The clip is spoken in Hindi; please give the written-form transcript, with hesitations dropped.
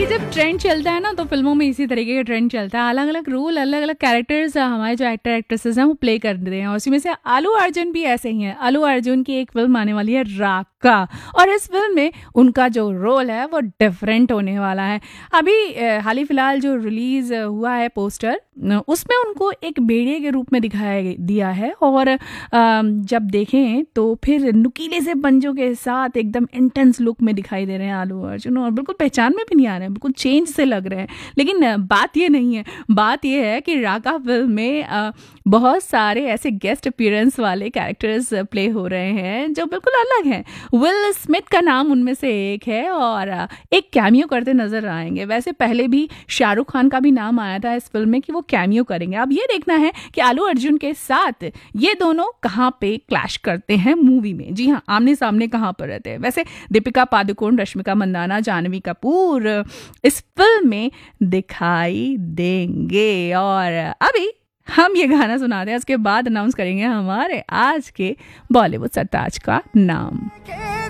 देखिए, जब ट्रेंड चलता है ना तो फिल्मों में इसी तरीके का ट्रेंड चलता है। अलग अलग रोल, अलग अलग कैरेक्टर्स हमारे जो एक्टर एक्ट्रेसेस हैं वो प्ले करते हैं, और उसी में से आलू अर्जुन भी ऐसे ही हैं। आलू अर्जुन की एक फिल्म आने वाली है राका, और इस फिल्म में उनका जो रोल है वो डिफरेंट होने वाला है। अभी हाल ही फिलहाल जो रिलीज हुआ है पोस्टर, उसमें उनको एक भेड़िए के रूप में दिखाया दिया है, और जब देखें तो फिर नुकीले से पंजों के साथ एकदम इंटेंस लुक में दिखाई दे रहे हैं आलू अर्जुन, और बिल्कुल पहचान में भी नहीं आ रहे हैं, बिल्कुल चेंज से लग रहे हैं। लेकिन बात ये नहीं है, बात ये है कि राका फिल्म में बहुत सारे ऐसे गेस्ट अपीयरेंस वाले कैरेक्टर्स प्ले हो रहे हैं जो बिल्कुल अलग हैं। विल स्मिथ का नाम उनमें से एक है, और एक कैमियो करते नजर आएंगे। वैसे पहले भी शाहरुख खान का भी नाम आया था इस फिल्म में कि वो कैमियो करेंगे। अब ये देखना है कि आलू अर्जुन के साथ ये दोनों कहाँ पे क्लैश करते हैं मूवी में। जी हाँ, आमने सामने कहाँ पर रहते हैं। वैसे दीपिका पादुकोण, रश्मिका मंदाना, जानवी कपूर इस फिल्म में दिखाई देंगे। और अभी हम ये गाना सुनाते हैं, उसके बाद अनाउंस करेंगे हमारे आज के बॉलीवुड सरताज का नाम।